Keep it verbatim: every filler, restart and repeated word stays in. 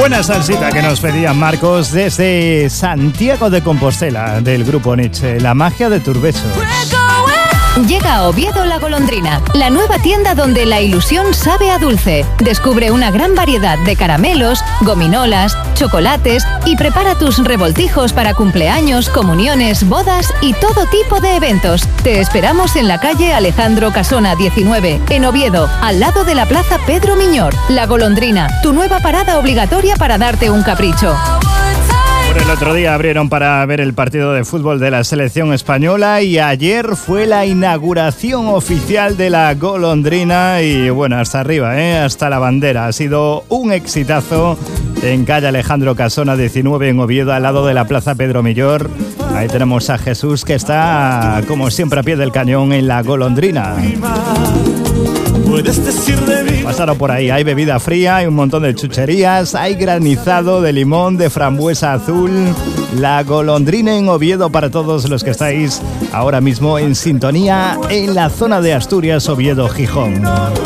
Buena salsita que nos pedía Marcos desde Santiago de Compostela, del grupo Nietzsche, La magia de tus besos. Llega a Oviedo La Golondrina, la nueva tienda donde la ilusión sabe a dulce. Descubre una gran variedad de caramelos, gominolas, chocolates y prepara tus revoltijos para cumpleaños, comuniones, bodas y todo tipo de eventos. Te esperamos en la calle Alejandro Casona diecinueve, en Oviedo, al lado de la Plaza Pedro Miñor. La Golondrina, tu nueva parada obligatoria para darte un capricho. El otro día abrieron para ver el partido de fútbol de la selección española y ayer fue la inauguración oficial de La Golondrina y bueno, hasta arriba, ¿eh? Hasta la bandera. Ha sido un exitazo en calle Alejandro Casona diecinueve en Oviedo, al lado de la Plaza Pedro Millor. Ahí tenemos a Jesús que está, como siempre, a pie del cañón en La Golondrina. Pasaron por ahí, hay bebida fría, hay un montón de chucherías, hay granizado de limón, de frambuesa azul. La Golondrina en Oviedo para todos los que estáis ahora mismo en sintonía en la zona de Asturias, Oviedo, Gijón.